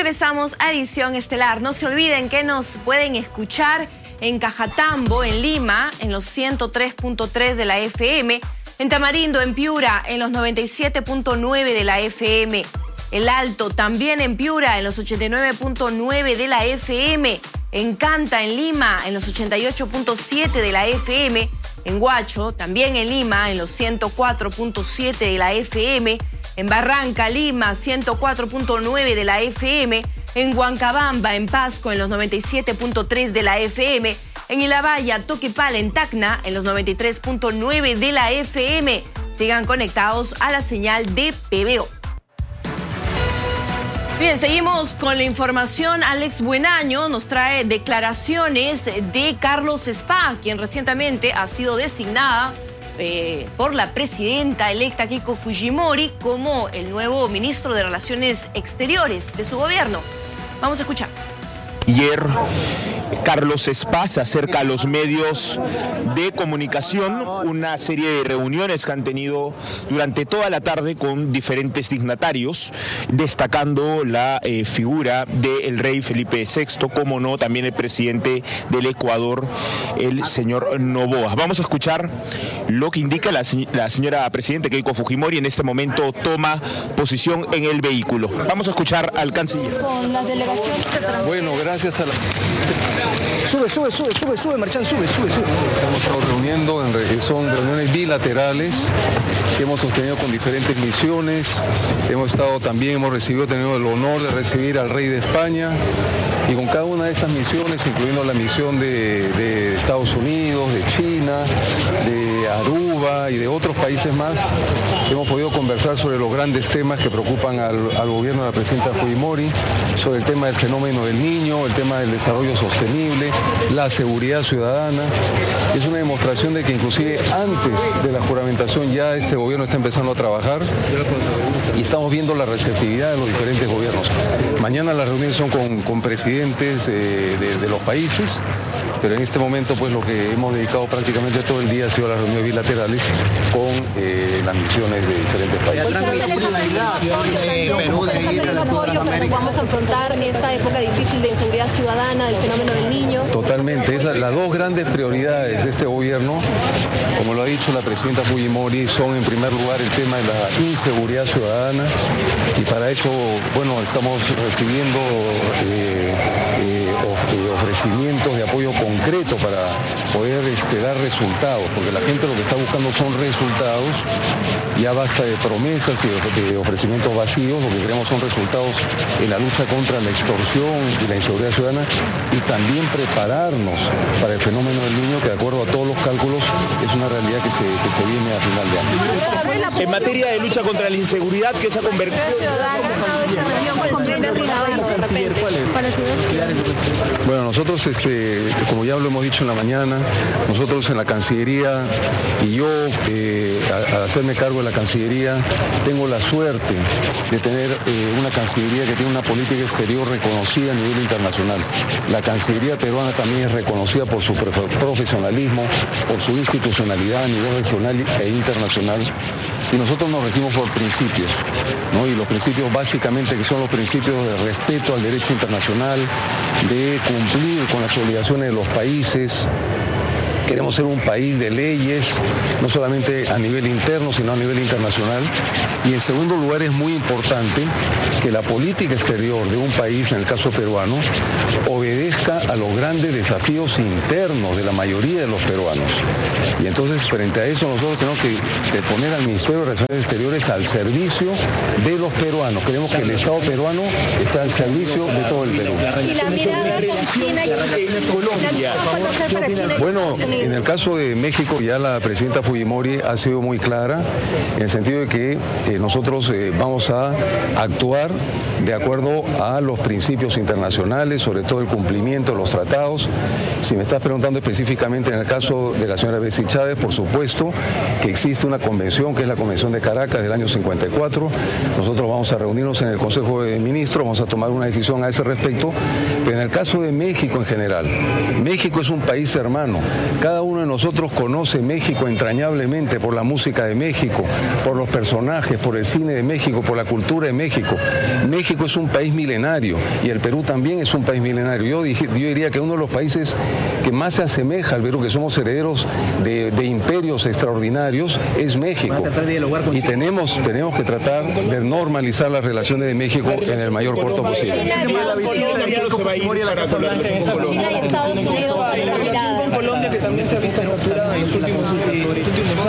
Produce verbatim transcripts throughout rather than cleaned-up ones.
regresamos a Edición Estelar. No se olviden que nos pueden escuchar en Cajatambo, en Lima, en los ciento tres punto tres de la F M, en Tamarindo, en Piura, en los noventa y siete punto nueve de la F M, El Alto, también en Piura, en los ochenta y nueve punto nueve de la F M, en Canta, en Lima, en los ochenta y ocho punto siete de la F M, en Huacho, también en Lima, en los ciento cuatro punto siete de la F M, en Barranca, Lima, ciento cuatro punto nueve de la F M, en Huancabamba, en Pasco, en los noventa y siete punto tres de la F M, en Ilabaya, Toquepala, en Tacna, en los noventa y tres punto nueve de la F M. Sigan conectados a la señal de P B O. Bien, seguimos con la información. Alex Buenaño nos trae declaraciones de Carlos Spa, quien recientemente ha sido designada eh, por la presidenta electa Keiko Fujimori como el nuevo ministro de Relaciones Exteriores de su gobierno. Vamos a escuchar. Ayer, Carlos Spa se acerca a los medios de comunicación, una serie de reuniones que han tenido durante toda la tarde con diferentes dignatarios, destacando la eh, figura del rey Felipe sexto, como no, también el presidente del Ecuador, el señor Noboa. Vamos a escuchar lo que indica la, la señora presidenta Keiko Fujimori. En este momento toma posición en el vehículo. Vamos a escuchar al canciller. Bueno, gracias. Gracias a la... Sube, sube, sube, sube, sube, Marchán, sube, sube, sube. Hemos estado reuniendo, en re... son reuniones bilaterales que hemos sostenido con diferentes misiones. Hemos estado también, hemos recibido, tenido el honor de recibir al rey de España. Y con cada una de esas misiones, incluyendo la misión de, de Estados Unidos, de China, de Aruba y de otros países más, hemos podido conversar sobre los grandes temas que preocupan al, al gobierno de la presidenta Fujimori, sobre el tema del fenómeno del niño, el tema del desarrollo sostenible, la seguridad ciudadana. Es una demostración de que inclusive antes de la juramentación ya este gobierno está empezando a trabajar y estamos viendo la receptividad de los diferentes gobiernos. Mañana las reuniones son con, con presidentes eh, de, de los países, pero en este momento pues lo que hemos dedicado prácticamente todo el día ha sido las reuniones bilaterales con eh, las misiones de diferentes países. Vamos a afrontar esta época difícil de inseguridad ciudadana, del fenómeno del niño. Totalmente, esas, las dos grandes prioridades de este gobierno, como lo ha dicho la presidenta Fujimori, son en primer lugar el tema de la inseguridad ciudadana, y para eso, bueno, estamos recibiendo eh, eh, of, ofrecimientos de apoyo concreto para poder este, dar resultados, porque la gente lo que está buscando son resultados. Ya basta de promesas y de ofrecimientos vacíos. Lo que queremos son resultados en la lucha contra la extorsión y la inseguridad ciudadana, y también prepararnos para el fenómeno del niño, que de acuerdo a todos los cálculos es una realidad que se, que se viene a final de año. En materia de lucha contra la inseguridad, ¿qué se ha convertido? Bueno, nosotros, este, como ya lo hemos dicho en la mañana, nosotros en la Cancillería, y yo eh, al hacerme cargo de la Cancillería, tengo la suerte de tener eh, una Cancillería que tiene una política exterior reconocida a nivel internacional. La Cancillería peruana también es reconocida por su profesionalismo, por su institucionalidad a nivel regional e internacional. Y nosotros nos regimos por principios, ¿no? Y los principios básicamente que son los principios de respeto al derecho internacional, de cumplir con las obligaciones de los países. Queremos ser un país de leyes, no solamente a nivel interno, sino a nivel internacional. Y en segundo lugar, es muy importante que la política exterior de un país, en el caso peruano, obedezca a los grandes desafíos internos de la mayoría de los peruanos. Y entonces, frente a eso, nosotros tenemos que, que poner al Ministerio de Relaciones Exteriores al servicio de los peruanos. Queremos que el Estado peruano esté al servicio de todo el Perú. Y la mirada con China y Colombia. Bueno, en el caso de México, ya la presidenta Fujimori ha sido muy clara, en el sentido de que eh, nosotros eh, vamos a actuar de acuerdo a los principios internacionales, sobre todo el cumplimiento de los tratados. Si me estás preguntando específicamente en el caso de la señora Betsy Chávez, por supuesto que existe una convención, que es la Convención de Caracas del año cincuenta y cuatro. Nosotros vamos a reunirnos en el Consejo de Ministros, vamos a tomar una decisión a ese respecto. Pero en el caso de México en general, México es un país hermano. Cada uno de nosotros conoce México entrañablemente por la música de México, por los personajes, por el cine de México, por la cultura de México. México es un país milenario y el Perú también es un país milenario. Yo, dije, yo diría que uno de los países que más se asemeja al Perú, que somos herederos de, de imperios extraordinarios, es México. Y tenemos, tenemos que tratar de normalizar las relaciones de México en el mayor corto posible. China y Estados Unidos para esta mirada. En Colombia, que también se ha visto ruptura en los últimos, eh, los últimos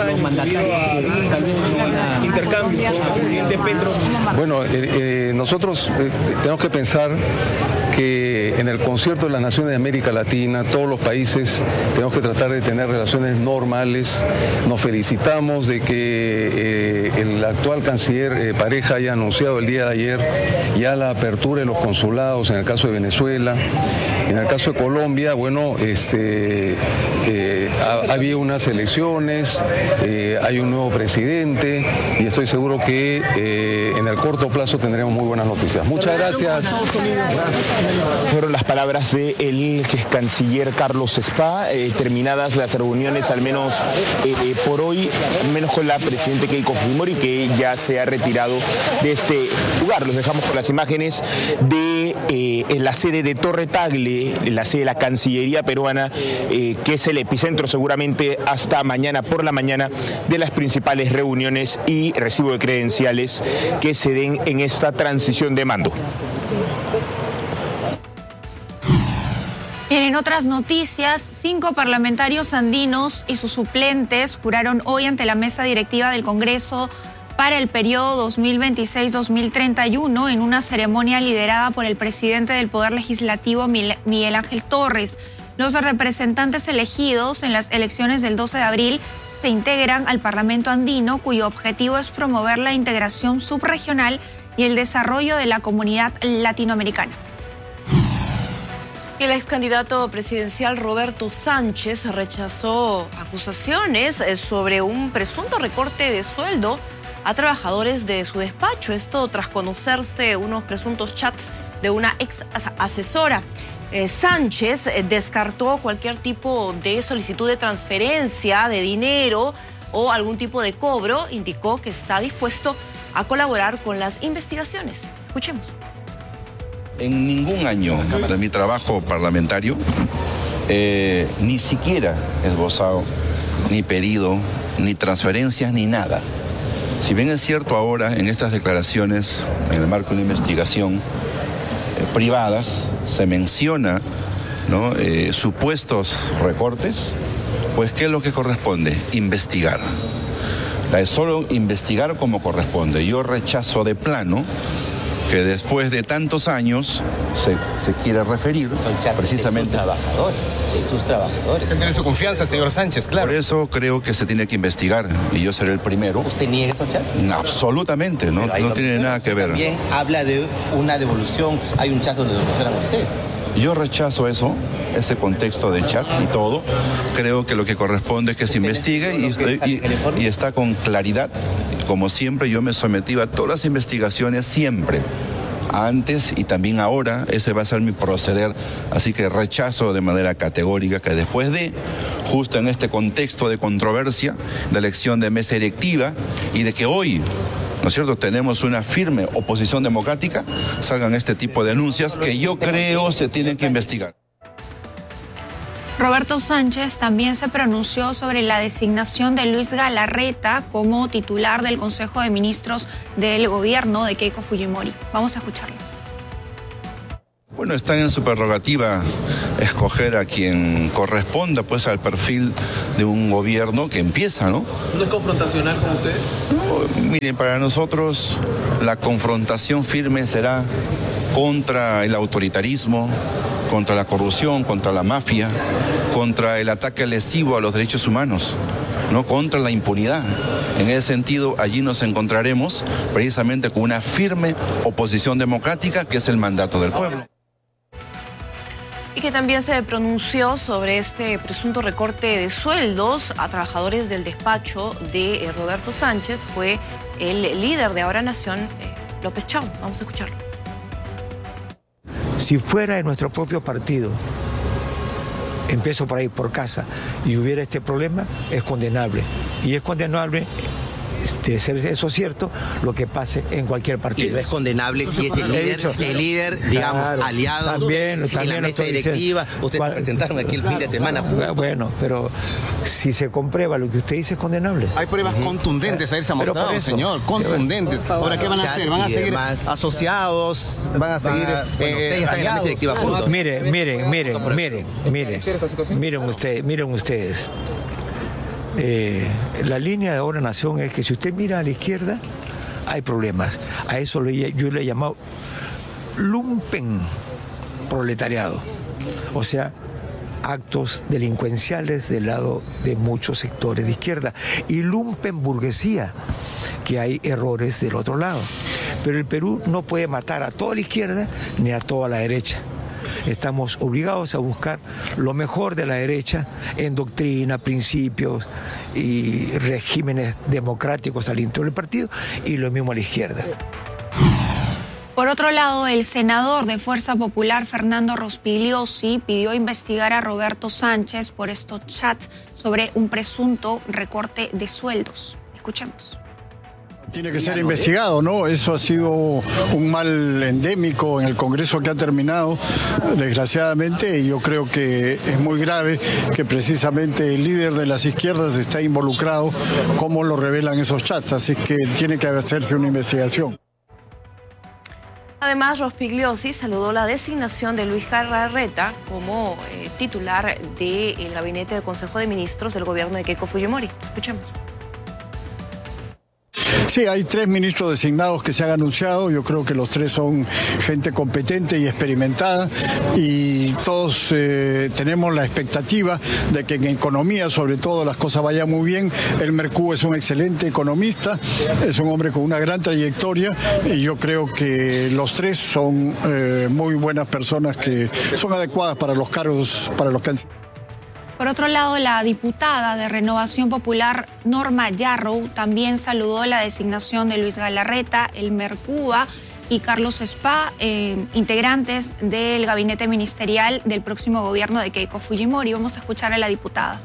años, intercambios con el presidente Petro. Bueno, eh, eh, nosotros eh, tenemos que pensar que en el concierto de las naciones de América Latina, todos los países tenemos que tratar de tener relaciones normales. Nos felicitamos de que eh, el actual canciller eh, Pareja haya anunciado el día de ayer ya la apertura de los consulados en el caso de Venezuela. En el caso de Colombia, bueno, este, eh, ha, había unas elecciones, eh, hay un nuevo presidente y estoy seguro que eh, en el corto plazo tendremos muy buenas noticias. Muchas gracias. Fueron las palabras del canciller Carlos Spa, eh, terminadas las reuniones, al menos eh, por hoy, al menos con la presidenta Keiko Fujimori, que ya se ha retirado de este lugar. Los dejamos con las imágenes de eh, en la sede de Torre Tagle, la sede de la Cancillería peruana, eh, que es el epicentro seguramente hasta mañana por la mañana de las principales reuniones y recibo de credenciales que se den en esta transición de mando. Bien, en otras noticias, cinco parlamentarios andinos y sus suplentes juraron hoy ante la mesa directiva del Congreso para el periodo dos mil veintiséis a dos mil treinta y uno en una ceremonia liderada por el presidente del Poder Legislativo, Miguel Ángel Torres. Los representantes elegidos en las elecciones del doce de abril se integran al Parlamento andino, cuyo objetivo es promover la integración subregional y el desarrollo de la comunidad latinoamericana. El ex candidato presidencial Roberto Sánchez rechazó acusaciones sobre un presunto recorte de sueldo a trabajadores de su despacho. Esto tras conocerse unos presuntos chats de una ex asesora. Eh, Sánchez eh, descartó cualquier tipo de solicitud de transferencia de dinero o algún tipo de cobro. Indicó que está dispuesto a colaborar con las investigaciones. Escuchemos. En ningún año de mi trabajo parlamentario, eh, ni siquiera esbozado, ni pedido, ni transferencias, ni nada. Si bien es cierto ahora en estas declaraciones, en el marco de una investigación eh, privadas, se menciona, ¿no?, eh, supuestos recortes, pues ¿qué es lo que corresponde? Investigar. La es solo investigar como corresponde. Yo rechazo de plano que después de tantos años se, se quiera referir precisamente de sus trabajadores, de sus trabajadores. Tiene su confianza, señor Sánchez, claro. Por eso creo que se tiene que investigar y yo seré el primero. ¿Usted niega esos chats? Absolutamente, no, no tiene nada que ver. También habla de una devolución, hay un chat donde devolucionan a usted. Yo rechazo eso, ese contexto de chats y todo. Creo que lo que corresponde es que se investigue y, estoy, y, y está con claridad. Como siempre, yo me sometí a todas las investigaciones siempre, antes y también ahora. Ese va a ser mi proceder. Así que rechazo de manera categórica que después de, justo en este contexto de controversia, de elección de mesa directiva y de que hoy, ¿no es cierto?, tenemos una firme oposición democrática, salgan este tipo de denuncias que yo creo se tienen que investigar. Roberto Sánchez también se pronunció sobre la designación de Luis Galarreta como titular del Consejo de Ministros del gobierno de Keiko Fujimori. Vamos a escucharlo. Bueno, están en su prerrogativa escoger a quien corresponda pues al perfil de un gobierno que empieza, ¿no? ¿No es confrontacional con ustedes? No, miren, para nosotros la confrontación firme será contra el autoritarismo, contra la corrupción, contra la mafia, contra el ataque lesivo a los derechos humanos, ¿no?, contra la impunidad. En ese sentido, allí nos encontraremos precisamente con una firme oposición democrática, que es el mandato del pueblo. Y que también se pronunció sobre este presunto recorte de sueldos a trabajadores del despacho de eh, Roberto Sánchez fue el líder de Ahora Nación, eh, López Chau. Vamos a escucharlo. Si fuera de nuestro propio partido, empiezo por ahí, por casa, y hubiera este problema, es condenable. Y es condenable, de ser eso cierto, lo que pase en cualquier partido. ¿Y es condenable si es el líder, dicho, el líder digamos, claro, aliado también, en también la mesa directiva? Ustedes presentaron aquí el fin de semana. Juntos. Bueno, pero si se comprueba lo que usted dice es condenable. Hay pruebas uh-huh. contundentes, a irse ha mostrado, eso, señor, contundentes. Ahora, ¿qué van a hacer? ¿Van a seguir asociados? ¿Van a seguir van a, bueno, eh, ustedes están en la mesa directiva juntos? Miren, miren, miren, miren, miren, miren ustedes, miren ustedes. Eh, la línea de Ahora Nación es que si usted mira a la izquierda, hay problemas. A eso le, yo le he llamado lumpen proletariado. O sea, actos delincuenciales del lado de muchos sectores de izquierda. Y lumpen burguesía, que hay errores del otro lado. Pero el Perú no puede matar a toda la izquierda ni a toda la derecha. Estamos obligados a buscar lo mejor de la derecha en doctrina, principios y regímenes democráticos al interior del partido, y lo mismo a la izquierda. Por otro lado, el senador de Fuerza Popular, Fernando Rospigliosi, pidió investigar a Roberto Sánchez por estos chats sobre un presunto recorte de sueldos. Escuchemos. Tiene que ser investigado, ¿no? Eso ha sido un mal endémico en el Congreso que ha terminado, desgraciadamente, y yo creo que es muy grave que precisamente el líder de las izquierdas está involucrado, como lo revelan esos chats, así que tiene que hacerse una investigación. Además, Rospigliosi saludó la designación de Luis Galarreta como eh, titular del gabinete del Consejo de Ministros del gobierno de Keiko Fujimori. Escuchemos. Sí, hay tres ministros designados que se han anunciado. Yo creo que los tres son gente competente y experimentada, y todos eh, tenemos la expectativa de que en economía, sobre todo, las cosas vayan muy bien. Elmer Kuu es un excelente economista, es un hombre con una gran trayectoria, y yo creo que los tres son eh, muy buenas personas que son adecuadas para los cargos, para los que han... Por otro lado, la diputada de Renovación Popular, Norma Yarrow, también saludó la designación de Luis Galarreta, Elmer Kuu y Carlos Spa, eh, integrantes del gabinete ministerial del próximo gobierno de Keiko Fujimori. Vamos a escuchar a la diputada.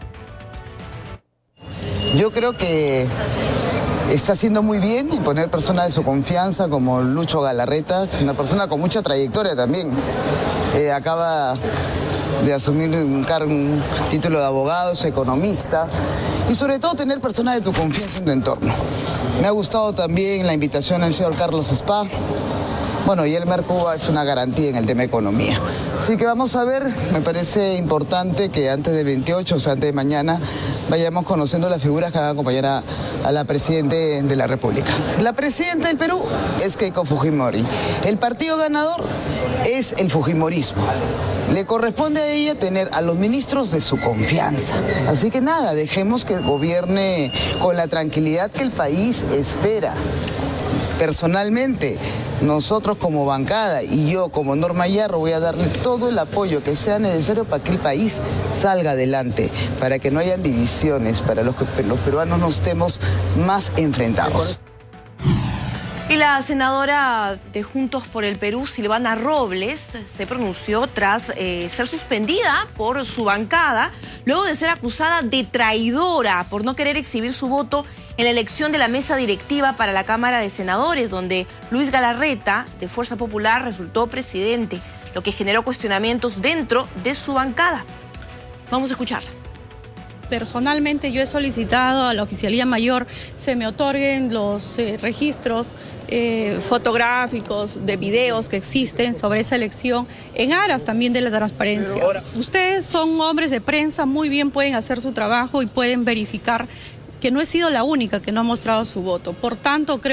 Yo creo que está haciendo muy bien en poner personas de su confianza como Lucho Galarreta, una persona con mucha trayectoria también. Eh, acaba de asumir un, cargo, un título de abogado, es economista, y sobre todo tener personas de tu confianza en tu entorno. Me ha gustado también la invitación del señor Carlos Spa. Bueno, y Elmer Kuu es una garantía en el tema de economía. Así que vamos a ver, me parece importante que antes del veintiocho, o sea, antes de mañana, vayamos conociendo las figuras que van a acompañar a, a la Presidenta de la República. La Presidenta del Perú es Keiko Fujimori. El partido ganador es el Fujimorismo. Le corresponde a ella tener a los ministros de su confianza. Así que nada, dejemos que gobierne con la tranquilidad que el país espera. Personalmente, nosotros como bancada y yo como Norma Yarrow voy a darle todo el apoyo que sea necesario para que el país salga adelante, para que no hayan divisiones, para los que los peruanos no estemos más enfrentados. Y la senadora de Juntos por el Perú, Silvana Robles, se pronunció tras eh, ser suspendida por su bancada, luego de ser acusada de traidora por no querer exhibir su voto en la elección de la mesa directiva para la Cámara de Senadores, donde Luis Galarreta, de Fuerza Popular, resultó presidente, lo que generó cuestionamientos dentro de su bancada. Vamos a escucharla. Personalmente yo he solicitado a la Oficialía Mayor se me otorguen los eh, registros eh, fotográficos de videos que existen sobre esa elección en aras también de la transparencia. Ahora... Ustedes son hombres de prensa, muy bien pueden hacer su trabajo y pueden verificar que no he sido la única que no ha mostrado su voto. Por tanto, creo